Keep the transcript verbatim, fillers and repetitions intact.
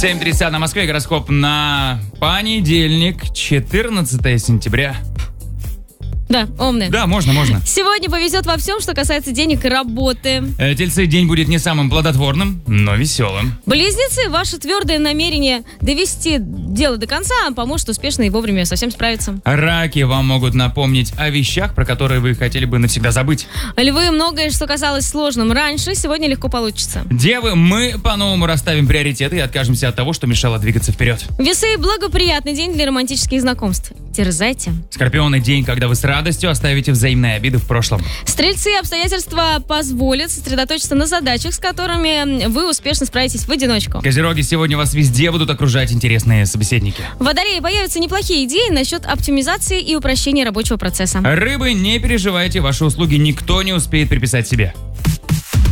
семь тридцать на Москве. Гороскоп на понедельник, четырнадцатое сентября. Да, умные. Да, можно, можно. Сегодня повезет во всем, что касается денег и работы. Э, Тельцы, день будет не самым плодотворным, но веселым. Близнецы, ваше твердое намерение довести дело до конца поможет успешно и вовремя совсем справиться. Раки, вам могут напомнить о вещах, про которые вы хотели бы навсегда забыть. Львы, многое, что казалось сложным раньше, сегодня легко получится. Девы, мы по-новому расставим приоритеты и откажемся от того, что мешало двигаться вперед. Весы, благоприятный день для романтических знакомств. Дерзайте. Скорпионы, день, когда вы с радостью оставите взаимные обиды в прошлом. Стрельцы, обстоятельства позволят сосредоточиться на задачах, с которыми вы успешно справитесь в одиночку. Козероги, сегодня вас везде будут окружать интересные собеседники. Водолеи, появятся неплохие идеи насчет оптимизации и упрощения рабочего процесса. Рыбы, не переживайте, ваши услуги никто не успеет приписать себе.